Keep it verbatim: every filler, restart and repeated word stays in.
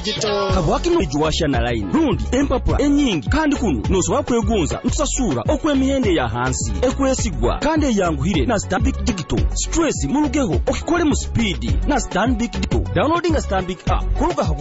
Digital kabwaki no juwasha na line rundi empapula enyingi kandi kuno nosobola kwegonza ntusasura okw'emihende ya hansi ekwesigwa kandi yanguhire na Stanbic Digital stress mulugeho okikole mu speed na Stanbic Digital downloading a Stanbic app kuruga